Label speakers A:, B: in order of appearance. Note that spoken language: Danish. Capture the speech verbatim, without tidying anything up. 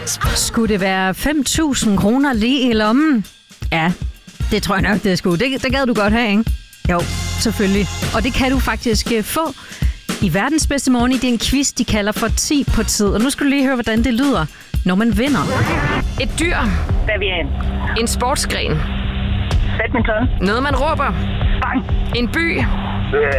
A: Skulle det være fem tusind kroner lige i lommen? Ja, det tror jeg nok, det skulle. Det, det gad du godt have, ikke? Jo, selvfølgelig. Og det kan du faktisk uh, få i verdens bedste morgen. Det er en quiz, de kalder for ti på tid. Og nu skal du lige høre, hvordan det lyder, når man vinder.
B: Et dyr.
C: Bavian.
B: En sportsgren.
C: Badminton.
B: Noget, man råber.
C: Bang.
B: En by.